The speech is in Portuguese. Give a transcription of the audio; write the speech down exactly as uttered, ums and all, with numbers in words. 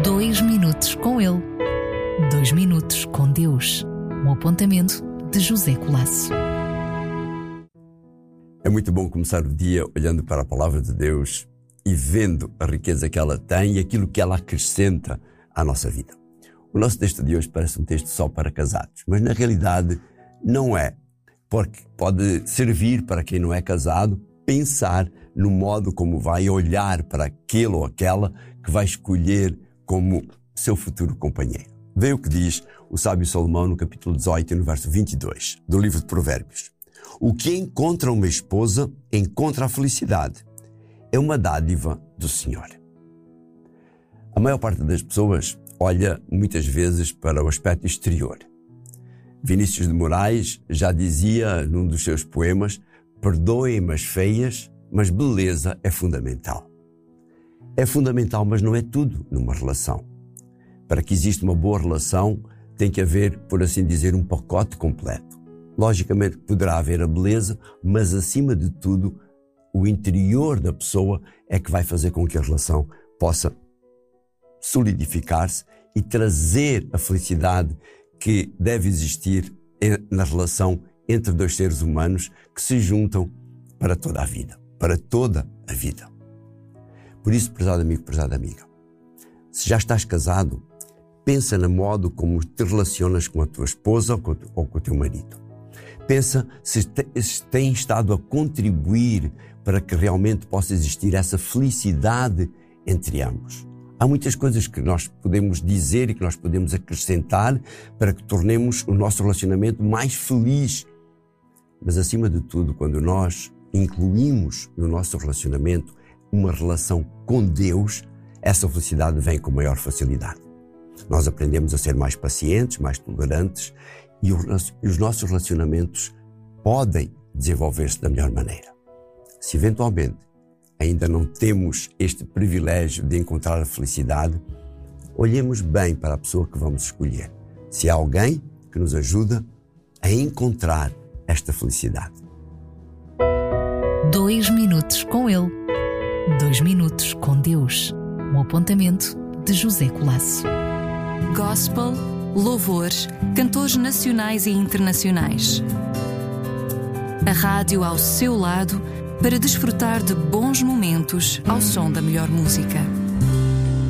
Dois minutos com ele. Dois minutos com Deus. Um apontamento de José Colasso. É muito bom começar o dia olhando para a palavra de Deus e vendo a riqueza que ela tem e aquilo que ela acrescenta à nossa vida. O nosso texto de hoje parece um texto só para casados, mas na realidade não é, porque pode servir para quem não é casado pensar no modo como vai olhar para aquele ou aquela que vai escolher como seu futuro companheiro. Vê o que diz o sábio Salomão no capítulo dezoito, no verso vinte e dois, do livro de Provérbios. O que encontra uma esposa, encontra a felicidade. É uma dádiva do Senhor. A maior parte das pessoas olha muitas vezes para o aspecto exterior. Vinícius de Moraes já dizia num dos seus poemas: perdoem-me as feias, mas beleza é fundamental. É fundamental, mas não é tudo numa relação. Para que exista uma boa relação, tem que haver, por assim dizer, um pacote completo. Logicamente poderá haver a beleza, mas acima de tudo, o interior da pessoa é que vai fazer com que a relação possa solidificar-se e trazer a felicidade que deve existir na relação entre dois seres humanos que se juntam para toda a vida, para toda a vida. Por isso, prezado amigo, prezada amiga, se já estás casado, pensa no modo como te relacionas com a tua esposa ou com o teu marido. Pensa se tem estado a contribuir para que realmente possa existir essa felicidade entre ambos. Há muitas coisas que nós podemos dizer e que nós podemos acrescentar para que tornemos o nosso relacionamento mais feliz. Mas, acima de tudo, quando nós incluímos no nosso relacionamento uma relação com Deus, essa felicidade vem com maior facilidade. Nós aprendemos a ser mais pacientes, mais tolerantes e os nossos relacionamentos podem desenvolver-se da melhor maneira. Se eventualmente ainda não temos este privilégio de encontrar a felicidade, olhemos bem para a pessoa que vamos escolher. Se há alguém que nos ajuda a encontrar esta felicidade. Dois minutos com ele. Dois minutos com Deus. Um apontamento de José Colasso. Gospel, louvores, cantores nacionais e internacionais. A rádio ao seu lado para desfrutar de bons momentos ao som da melhor música.